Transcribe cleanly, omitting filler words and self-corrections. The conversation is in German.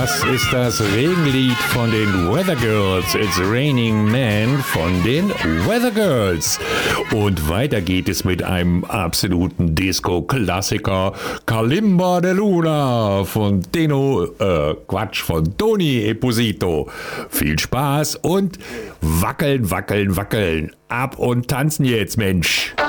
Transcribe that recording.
Das ist das Regenlied von den Weather Girls. It's Raining Man von den Weather Girls. Und weiter geht es mit einem absoluten Disco-Klassiker. Kalimba de Luna von von Tony Esposito. Viel Spaß und wackeln, wackeln, wackeln. Ab und tanzen jetzt, Mensch.